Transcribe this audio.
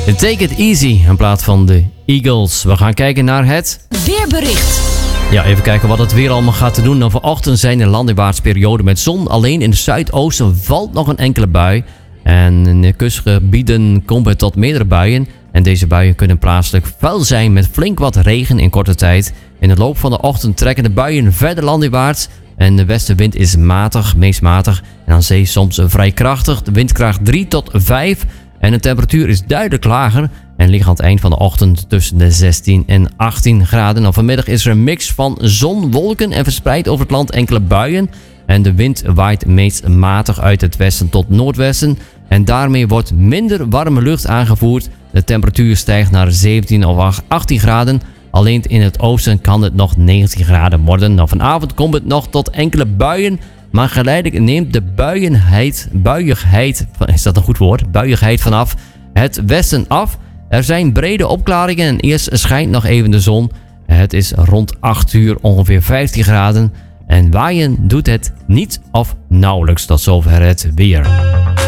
Take It Easy in plaats van de Eagles. We gaan kijken naar het weerbericht. Ja, even kijken wat het weer allemaal gaat doen. Nou, vanochtend zijn er landinwaarts perioden met zon. Alleen in het zuidoosten valt nog een enkele bui. En in de kustgebieden komen het tot meerdere buien. En deze buien kunnen plaatselijk fel zijn met flink wat regen in korte tijd. In de loop van de ochtend trekken de buien verder landinwaarts. En de westenwind is matig, meest matig. En aan zee soms vrij krachtig. De windkracht 3 tot 5. En de temperatuur is duidelijk lager. En ligt aan het eind van de ochtend tussen de 16 en 18 graden. Nou, vanmiddag is er een mix van zon, wolken en verspreid over het land enkele buien. En de wind waait meest matig uit het westen tot noordwesten. En daarmee wordt minder warme lucht aangevoerd. De temperatuur stijgt naar 17 of 18 graden. Alleen in het oosten kan het nog 19 graden worden. Nou, vanavond komt het nog tot enkele buien. Maar geleidelijk neemt de buiigheid, is dat een goed woord? Buiigheid vanaf het westen af. Er zijn brede opklaringen en eerst schijnt nog even de zon. Het is rond 8 uur ongeveer 15 graden. En waaien doet het niet of nauwelijks. Tot zover het weer.